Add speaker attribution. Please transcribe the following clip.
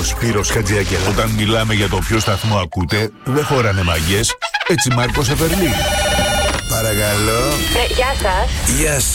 Speaker 1: Σπύρος Χατζιαγγέλος. Όταν μιλάμε για το ποιο σταθμό ακούτε, δεν χωράνε μαγιές. Έτσι Μάρκο Σεφερλή. Παρακαλώ.
Speaker 2: Ναι, γεια σας.
Speaker 1: Γεια σας.